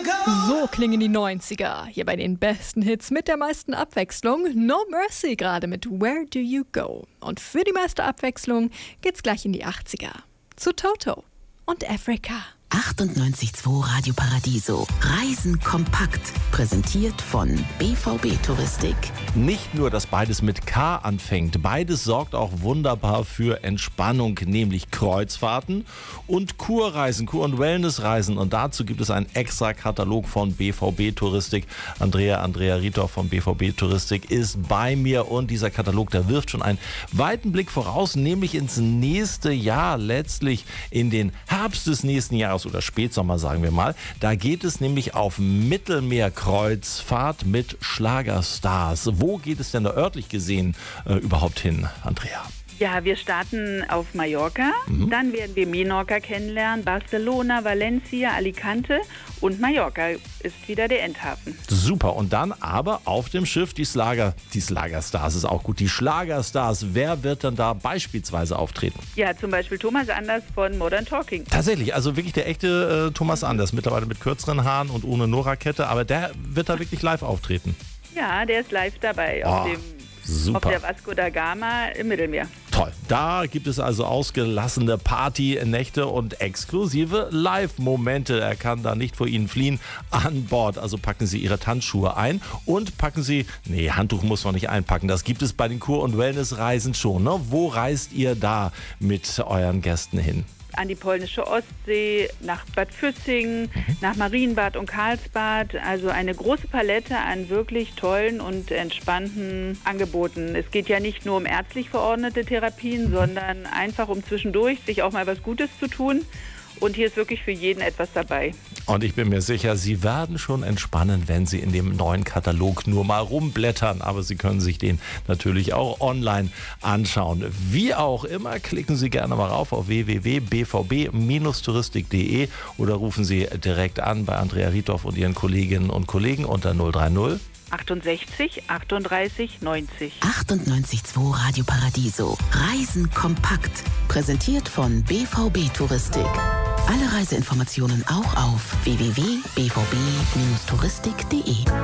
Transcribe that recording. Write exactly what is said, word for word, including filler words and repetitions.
So klingen die neunziger. Hier bei den besten Hits mit der meisten Abwechslung. No Mercy gerade mit Where Do You Go? Und für die meiste Abwechslung geht's gleich in die achtziger. Zu Toto und Africa. achtundneunzig Komma zwei Radio Paradiso. Reisen kompakt. Präsentiert von B V B Touristik. Nicht nur, dass beides mit K anfängt, beides sorgt auch wunderbar für Entspannung, nämlich Kreuzfahrten und Kurreisen, Kur- und Wellnessreisen. Und dazu gibt es einen extra Katalog von B V B Touristik. Andrea, Andrea Riethoff von B V B Touristik ist bei mir und dieser Katalog, der wirft schon einen weiten Blick voraus, nämlich ins nächste Jahr, letztlich in den Herbst des nächsten Jahres oder Spätsommer, sagen wir mal. Da geht es nämlich auf Mittelmeerkreuzfahrt mit Schlagerstars. Wo geht es denn da örtlich gesehen äh, überhaupt hin, Andrea? Ja, wir starten auf Mallorca, mhm. Dann werden wir Menorca kennenlernen, Barcelona, Valencia, Alicante und Mallorca ist wieder der Endhafen. Super, und dann aber auf dem Schiff die Schlager, die Schlagerstars ist auch gut, die Schlagerstars. Wer wird dann da beispielsweise auftreten? Ja, zum Beispiel Thomas Anders von Modern Talking. Tatsächlich, also wirklich der echte äh, Thomas Anders, mittlerweile mit kürzeren Haaren und ohne Nora-Kette, aber der wird da wirklich live auftreten. Ja, der ist live dabei oh. auf dem Super. Auf der Vasco da Gama im Mittelmeer. Toll. Da gibt es also ausgelassene Partynächte und exklusive Live-Momente. Er kann da nicht vor Ihnen fliehen an Bord. Also packen Sie Ihre Tanzschuhe ein und packen Sie, nee, Handtuch muss man nicht einpacken. Das gibt es bei den Kur- und Wellnessreisen schon. Ne? Wo reist ihr da mit euren Gästen hin? An die polnische Ostsee, nach Bad Füssing, mhm. nach Marienbad und Karlsbad. Also eine große Palette an wirklich tollen und entspannten Angeboten. Es geht ja nicht nur um ärztlich verordnete Therapien, sondern einfach um zwischendurch sich auch mal was Gutes zu tun. Und hier ist wirklich für jeden etwas dabei. Und ich bin mir sicher, Sie werden schon entspannen, wenn Sie in dem neuen Katalog nur mal rumblättern. Aber Sie können sich den natürlich auch online anschauen. Wie auch immer, klicken Sie gerne mal rauf auf w w w punkt b v b touristik punkt d e oder rufen Sie direkt an bei Andrea Riethoff und Ihren Kolleginnen und Kollegen unter null drei null achtundsechzig, achtunddreißig, neunzig. achtundneunzig Komma zwei Radio Paradiso. Reisen kompakt. Präsentiert von B V B Touristik. Alle Reiseinformationen auch auf w w w punkt b v b touristik punkt d e.